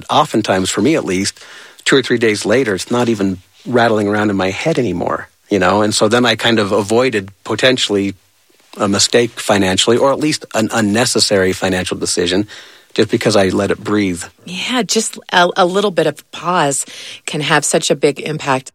oftentimes, for me at least, 2 or 3 days later, it's not even rattling around in my head anymore, And so then I kind of avoided potentially a mistake financially, or at least an unnecessary financial decision, just because I let it breathe. Yeah, just a little bit of pause can have such a big impact.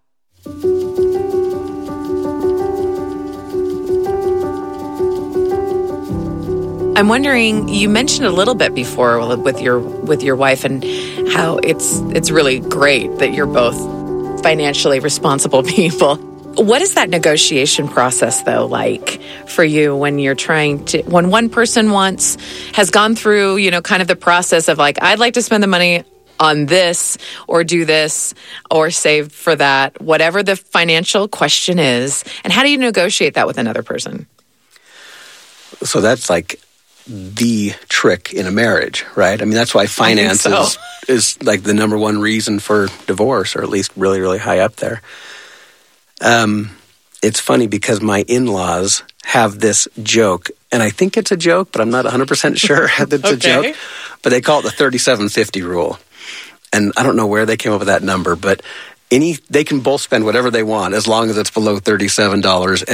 I'm wondering, you mentioned a little bit before with your wife and how it's really great that you're both financially responsible people. What is that negotiation process, though, like for you when you're when one person has gone through, kind of the process of like, I'd like to spend the money on this or do this or save for that, whatever the financial question is, and how do you negotiate that with another person? So that's like the trick in a marriage, right? I mean, that's why finance is like the number one reason for divorce, or at least really, really high up there. It's funny because my in-laws have this joke, and I think it's a joke, but I'm not 100% sure that it's a joke. But they call it the 3750 rule. And I don't know where they came up with that number, but they can both spend whatever they want as long as it's below $37.50.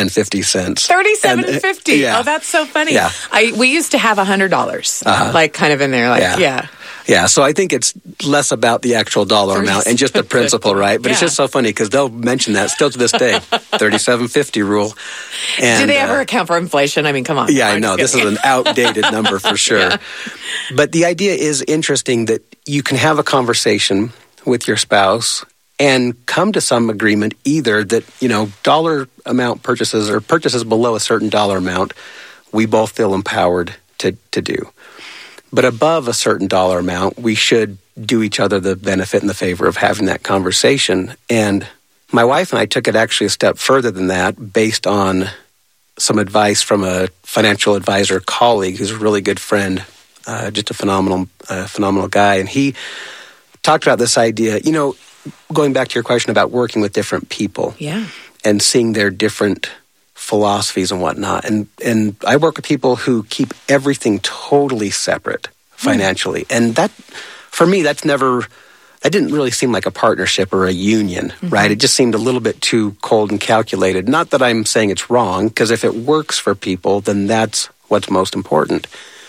$37.50. Yeah. Oh, that's so funny. Yeah. We used to have $100, like kind of in there, like Yeah, so I think it's less about the actual dollar amount and just the principle, right? But it's just so funny because they'll mention that still to this day, 3750 rule. And, do they ever account for inflation? I mean, come on. Yeah, I know. This is an outdated number for sure. Yeah. But the idea is interesting that you can have a conversation with your spouse and come to some agreement either that, dollar amount purchases or purchases below a certain dollar amount, we both feel empowered to do. But above a certain dollar amount, we should do each other the benefit and the favor of having that conversation. And my wife and I took it actually a step further than that based on some advice from a financial advisor colleague who's a really good friend, just a phenomenal guy. And he talked about this idea, going back to your question about working with different people and seeing their different philosophies and whatnot. And I work with people who keep everything totally separate financially. And that, for me, that didn't really seem like a partnership or a union, right? It just seemed a little bit too cold and calculated. Not that I'm saying it's wrong, because if it works for people, then that's what's most important.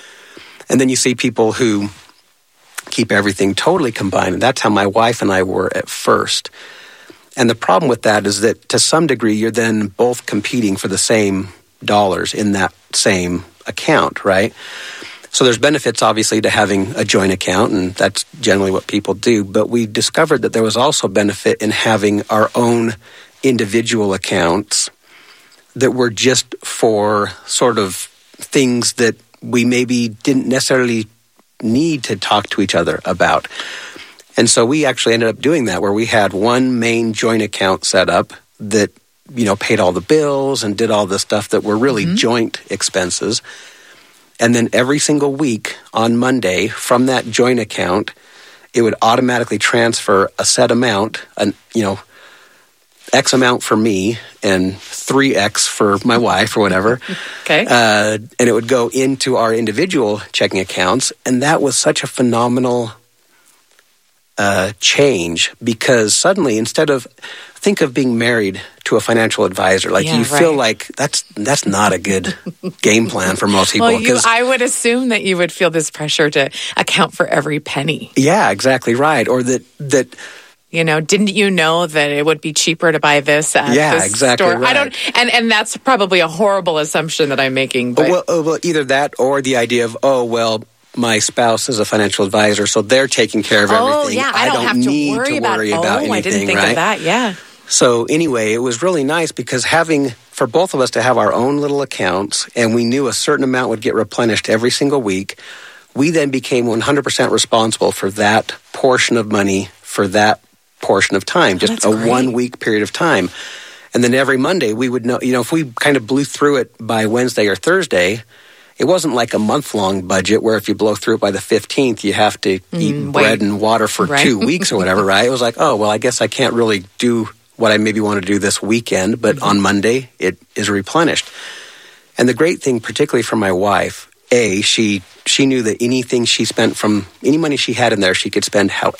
And then you see people who keep everything totally combined. And that's how my wife and I were at first. And the problem with that is that to some degree, you're then both competing for the same dollars in that same account, right? So there's benefits, obviously, to having a joint account, and that's generally what people do. But we discovered that there was also benefit in having our own individual accounts that were just for sort of things that we maybe didn't necessarily need to talk to each other about. And so we actually ended up doing that, where we had one main joint account set up that, paid all the bills and did all the stuff that were really joint expenses. And then every single week on Monday from that joint account, it would automatically transfer a set amount, X amount for me and 3X for my wife or whatever. Okay. And it would go into our individual checking accounts. And that was such a phenomenal change, because suddenly, instead of think of being married to a financial advisor, feel like that's not a good game plan for most people. Well, I would assume that you would feel this pressure to account for every penny. Yeah, exactly right. Or that didn't you know that it would be cheaper to buy this at the exactly store? Right. I don't, and that's probably a horrible assumption that I'm making. But well, either that or the idea of, my spouse is a financial advisor, so they're taking care of everything. Oh, yeah, I don't have to worry about anything, I didn't think of that, yeah. So anyway, it was really nice because for both of us to have our own little accounts, and we knew a certain amount would get replenished every single week, we then became 100% responsible for that portion of money for that portion of time, just a 1 week period of time. And then every Monday we would know, if we kind of blew through it by Wednesday or Thursday, it wasn't like a month-long budget where if you blow through it by the 15th, you have to eat bread and water for 2 weeks or whatever, right? It was like, I guess I can't really do what I maybe want to do this weekend, but on Monday it is replenished. And the great thing, particularly for my wife, she knew that anything she spent from any money she had in there, she could spend